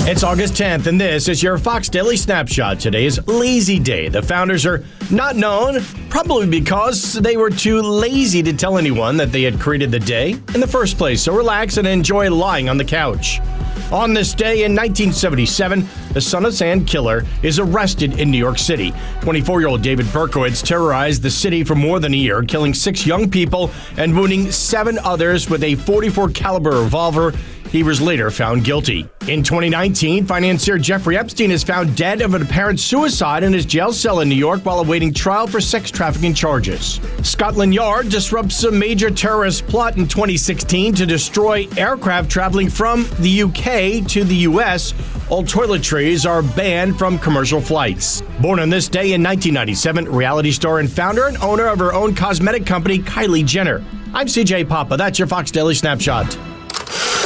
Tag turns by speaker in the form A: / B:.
A: It's August 10th, and this is your Fox Daily Snapshot. Today is Lazy Day. The founders are not known, probably because they were too lazy to tell anyone that they had created the day in the first place. So relax and enjoy lying on the couch. On this day in 1977, the Son of Sam killer is arrested in New York City. 24-year-old David Berkowitz terrorized the city for more than a year, killing 6 young people and wounding 7 others with a .44 caliber revolver. He was later found guilty. In 2019, financier Jeffrey Epstein is found dead of an apparent suicide in his jail cell in New York while awaiting trial for sex trafficking charges. Scotland Yard disrupts a major terrorist plot in 2016 to destroy aircraft traveling from the UK to the US. All toiletries are banned from commercial flights. Born on this day in 1997, reality star and founder and owner of her own cosmetic company, Kylie Jenner. I'm CJ Papa. That's your Fox Daily Snapshot.